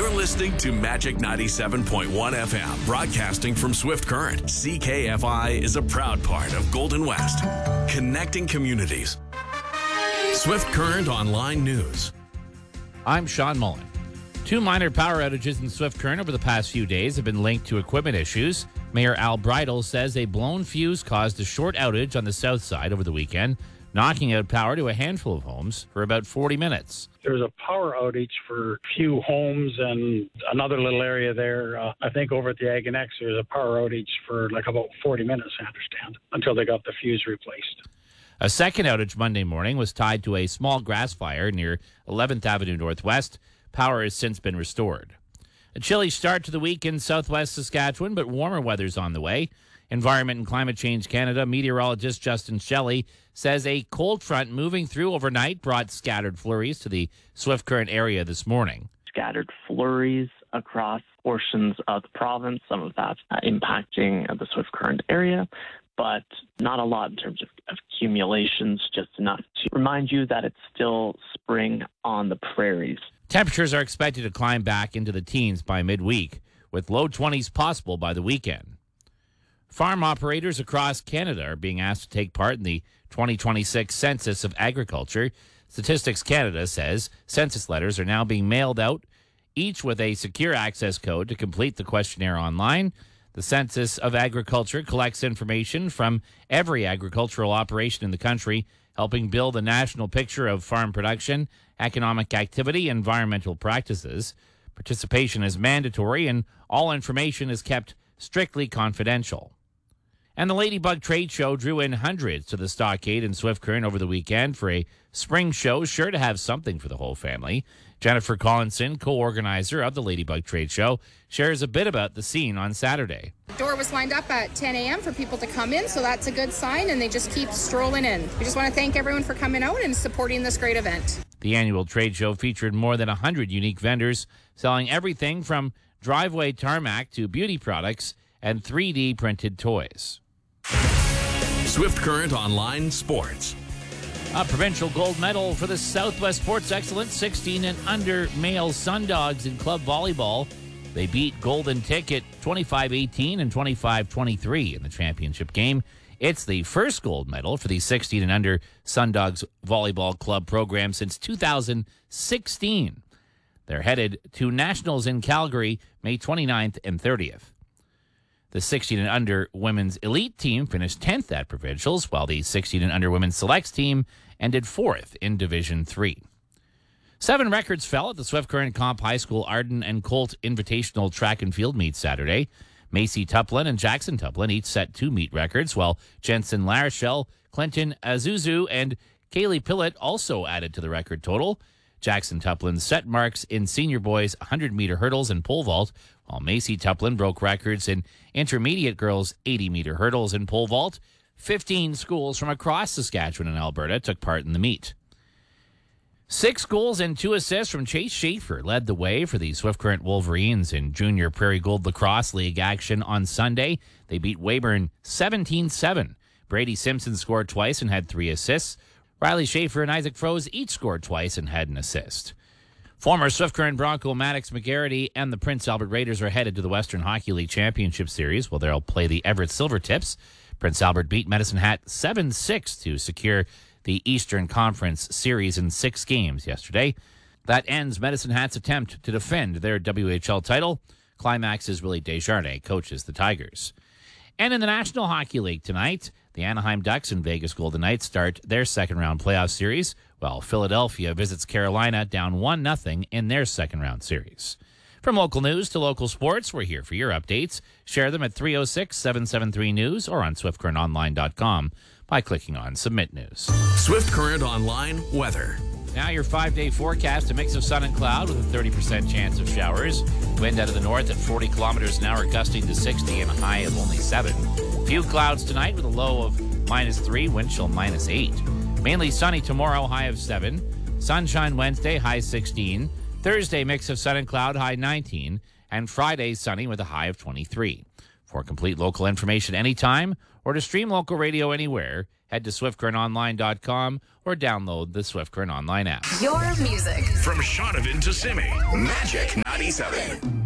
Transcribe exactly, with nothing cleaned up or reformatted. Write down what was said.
You're listening to Magic ninety-seven point one F M, broadcasting from Swift Current. C K F I is a proud part of Golden West, connecting communities. Swift Current Online News. I'm Sean Mullen. Two minor power outages in Swift Current over the past few days have been linked to equipment issues. Mayor Al Bridle says a blown fuse caused a short outage on the south side over the weekend, knocking out power to a handful of homes for about forty minutes. There was a power outage for a few homes and another little area there. Uh, I think over at the Aganex, there was a power outage for like about forty minutes, I understand, until they got the fuse replaced. A second outage Monday morning was tied to a small grass fire near eleventh Avenue Northwest. Power has since been restored. A chilly start to the week in southwest Saskatchewan, but warmer weather's on the way. Environment and Climate Change Canada meteorologist Justin Shelley says a cold front moving through overnight brought scattered flurries to the Swift Current area this morning. Scattered flurries across portions of the province, some of that uh, impacting the Swift Current area, but not a lot in terms of, of accumulations, just enough to remind you that it's still spring on the prairies. Temperatures are expected to climb back into the teens by midweek, with low twenties possible by the weekend. Farm operators across Canada are being asked to take part in the twenty twenty-six Census of Agriculture. Statistics Canada says census letters are now being mailed out, each with a secure access code to complete the questionnaire online. The Census of Agriculture collects information from every agricultural operation in the country, helping build a national picture of farm production, economic activity, and environmental practices. Participation is mandatory, and all information is kept strictly confidential. And the Ladybug Trade Show drew in hundreds to the Stockade in Swift Current over the weekend for a spring show sure to have something for the whole family. Jennifer Collinson, co-organizer of the Ladybug Trade Show, shares a bit about the scene on Saturday. The door was lined up at ten a.m. for people to come in, so that's a good sign, and they just keep strolling in. We just want to thank everyone for coming out and supporting this great event. The annual trade show featured more than one hundred unique vendors selling everything from driveway tarmac to beauty products and three D printed toys. Swift Current Online Sports. A provincial gold medal for the Southwest Sports Excellence sixteen and under male Sundogs in club volleyball. They beat Golden Ticket twenty-five eighteen and twenty-five twenty-three in the championship game. It's the first gold medal for the sixteen and under Sundogs volleyball club program since two thousand sixteen. They're headed to Nationals in Calgary May twenty-ninth and thirtieth. The sixteen and under women's elite team finished tenth at provincials, while the sixteen and under women's selects team ended fourth in Division three. Seven records fell at the Swift Current Comp High School Arden and Colt Invitational Track and Field meet Saturday. Macy Tuplin and Jackson Tuplin each set two meet records, while Jensen Larshell, Clinton Azuzu, and Kaylee Pillett also added to the record total. Jackson Tuplin set marks in senior boys one hundred meter hurdles and pole vault, while Macy Tuplin broke records in intermediate girls eighty meter hurdles and pole vault. fifteen schools from across Saskatchewan and Alberta took part in the meet. Six goals and two assists from Chase Schaefer led the way for the Swift Current Wolverines in Junior Prairie Gold Lacrosse League action on Sunday. They beat Weyburn seventeen seven. Brady Simpson scored twice and had three assists. Riley Schaefer and Isaac Froese each scored twice and had an assist. Former Swift Current Bronco Maddox McGarity and the Prince Albert Raiders are headed to the Western Hockey League Championship Series, where they'll play the Everett Silvertips. Prince Albert beat Medicine Hat seven six to secure the Eastern Conference Series in six games yesterday. That ends Medicine Hat's attempt to defend their W H L title. Climax's Willie Desjardins coaches the Tigers. And in the National Hockey League tonight, the Anaheim Ducks and Vegas Golden Knights start their second-round playoff series, while Philadelphia visits Carolina down one nothing in their second-round series. From local news to local sports, we're here for your updates. Share them at three oh six, seven seven three news or on swift current online dot com by clicking on Submit News. Swift Current Online Weather. Now your five-day forecast, a mix of sun and cloud with a thirty percent chance of showers. Wind out of the north at forty kilometers an hour, gusting to sixty and a high of only seven. Few clouds tonight with a low of minus three, wind chill minus eight. Mainly sunny tomorrow, high of seven. Sunshine Wednesday, high sixteen. Thursday, mix of sun and cloud, high nineteen. And Friday, sunny with a high of twenty-three. For complete local information anytime or to stream local radio anywhere, head to swift current online dot com or download the Swift Current Online app. Your music. From Shaunavon to Simi, Magic ninety-seven.